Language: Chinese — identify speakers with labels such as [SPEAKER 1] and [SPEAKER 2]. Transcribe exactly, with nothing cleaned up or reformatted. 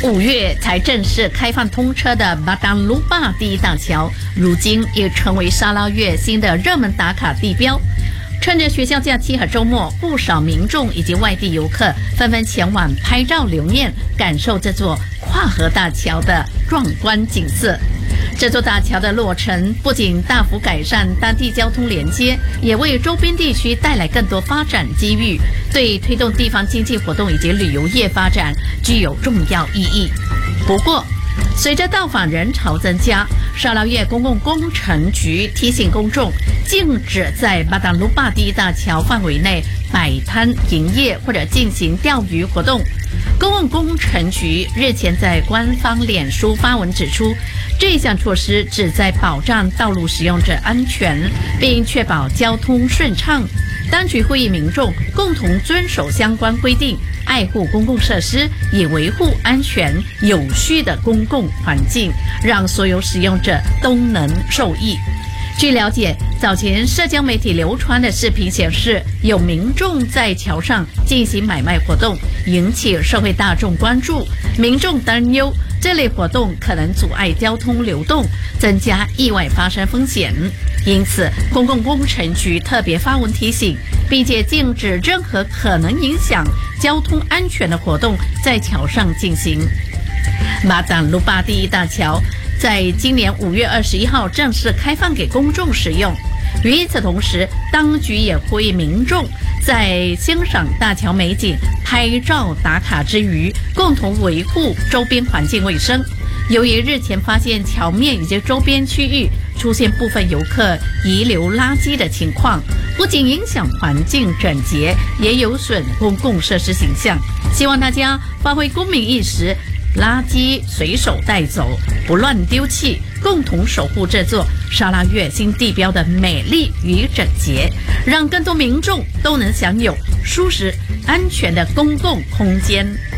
[SPEAKER 1] 五月才正式开放通车的巴当鲁巴第一大桥，如今也成为沙捞越新的热门打卡地标。趁着学校假期和周末，不少民众以及外地游客纷纷前往拍照留念，感受这座跨河大桥的壮观景色。这座大桥的落成不仅大幅改善当地交通连接，也为周边地区带来更多发展机遇，对推动地方经济活动以及旅游业发展具有重要意义。不过，随着到访人潮增加，沙捞越公共工程局提醒公众，禁止在巴当鲁巴第一大桥范围内摆摊营业或者进行钓鱼活动。公共工程局日前在官方脸书发文指出，这项措施旨在保障道路使用者安全，并确保交通顺畅。当局呼吁民众共同遵守相关规定，爱护公共设施，以维护安全有序的公共环境，让所有使用者都能受益。据了解，早前社交媒体流传的视频显示，有民众在桥上进行买卖活动，引起社会大众关注。民众担忧这类活动可能阻碍交通流动，增加意外发生风险。因此，公共工程局特别发文提醒，并且禁止任何可能影响交通安全的活动在桥上进行。巴当鲁巴第一大桥在今年五月二十一号正式开放给公众使用。与此同时，当局也呼吁民众在欣赏大桥美景、拍照打卡之余，共同维护周边环境卫生。由于日前发现桥面以及周边区域出现部分游客遗留垃圾的情况，不仅影响环境整洁，也有损公共设施形象。希望大家发挥公民意识，垃圾随手带走，不乱丢弃，共同守护这座沙捞越新地标的美丽与整洁，让更多民众都能享有舒适、安全的公共空间。